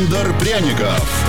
Дар пряников.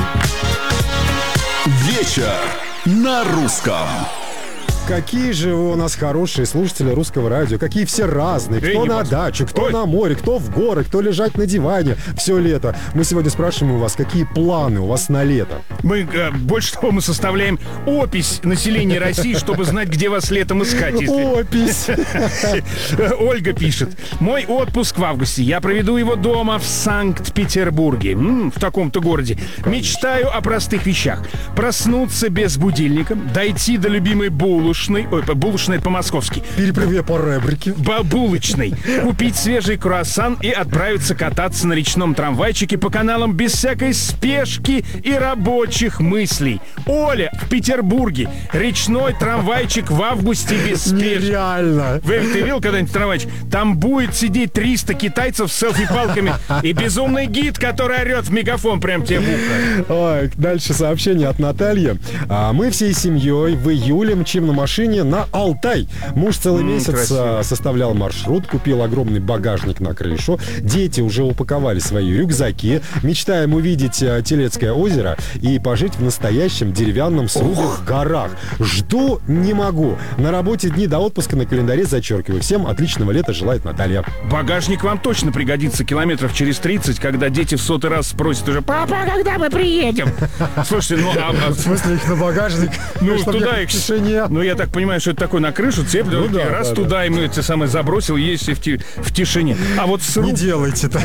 Вечер на русском. Какие же вы у нас хорошие слушатели русского радио. Какие все разные. Кто на даче, кто на море, кто в горы, кто лежать на диване все лето. Мы сегодня спрашиваем у вас, какие планы у вас на лето. Больше того, мы составляем опись населения России, чтобы знать, где вас летом искать. Опись. Ольга пишет. Мой отпуск в августе. Я проведу его дома в Санкт-Петербурге. В таком-то городе. Мечтаю о простых вещах. Проснуться без будильника, дойти до любимой булочной, булочная по-московски. Перепрыгивая по ребрике. Булочной. Купить свежий круассан и отправиться кататься на речном трамвайчике по каналам без всякой спешки и рабочих мыслей. Оля, в Петербурге. Речной трамвайчик в августе без спешки. Нереально. Ты видел когда-нибудь трамвайчик? Там будет сидеть 300 китайцев с селфи-палками и безумный гид, который орет в мегафон прям тебе в ухо. Ой, дальше сообщение от Натальи. Мы всей семьей в июле мчим на машине на Алтай. Муж целый месяц красиво. составлял маршрут, купил огромный багажник на крышу. Дети уже упаковали свои рюкзаки. Мечтаем увидеть Телецкое озеро и пожить в настоящем деревянном сруде в горах. Жду, не могу. На работе дни до отпуска на календаре зачеркиваю. Всем отличного лета желает Наталья. Багажник вам точно пригодится километров через 30, когда дети в 100-й раз спросят уже: «Папа, когда мы приедем?» Слушайте, В смысле, их на багажник? Чтоб туда ехать их... в тишине? Я так понимаю, что это такое на крышу цеплю, раз туда, и мы это самое забросил, есть в тишине. А вот сруб... Не делайте так.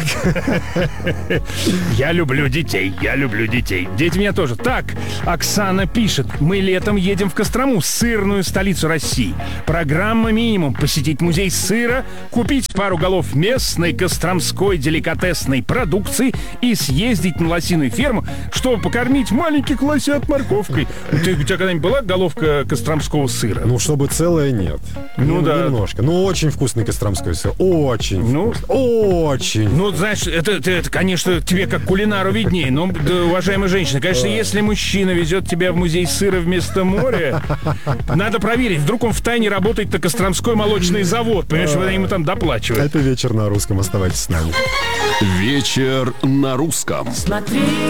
Я люблю детей. Дети меня тоже. Так, Оксана пишет. Мы летом едем в Кострому, сырную столицу России. Программа минимум: посетить музей сыра, купить пару голов местной костромской деликатесной продукции и съездить на лосиную ферму, чтобы покормить маленьких лосят морковкой. У тебя когда-нибудь была головка костромского сыра? Чтобы целое, нет. Да. Немножко. Очень вкусный костромской сыр. Очень вкусный. Очень. Знаешь, это, конечно, тебе как кулинару виднее. Но, уважаемая женщина, конечно, если мужчина везет тебя в музей сыра вместо моря, надо проверить. Вдруг он втайне работает на Костромской молочный завод. Понимаешь, вы ему там доплачивают. Это вечер на русском. Оставайтесь с нами. Вечер на русском. Смотри.